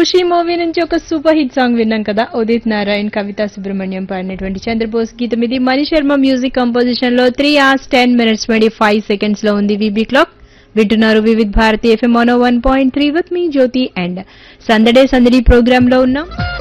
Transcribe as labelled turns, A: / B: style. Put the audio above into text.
A: ఖుషి movie నుంచి ఒక super hit song విన్నాం కదా. ఉదిత్ నారాయణ్, కవితా సుబ్రహ్మణ్యం పాడినటువంటి చంద్రబోస్ గీతం ఇది. మణి శర్మ మ్యూజిక్ కంపోజిషన్ లో 3 hours 10 minutes 25 seconds లో ఉంది వీబీ క్లాక్. వింటున్నారు Vividh Bharati FM 101.3 with me Jyothi and సందడే సందడి ప్రోగ్రామ్ లో ఉన్నాం.